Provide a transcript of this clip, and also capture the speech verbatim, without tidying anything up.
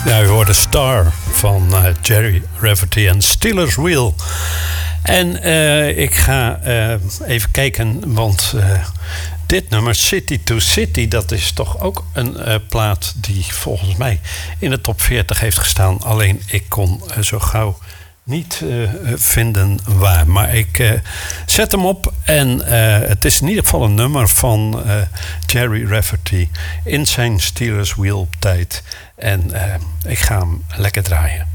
Ja, u hoorde Star van uh, Jerry Rafferty en Steelers Wheel. En uh, ik ga uh, even kijken, want uh, dit nummer, City to City, dat is toch ook een uh, plaat die volgens mij in de top veertig heeft gestaan. Alleen ik kon uh, zo gauw niet uh, vinden waar. Maar ik uh, zet hem op en uh, het is in ieder geval een nummer van uh, Jerry Rafferty in zijn Steelers Wheel tijd. En uh, ik ga hem lekker draaien.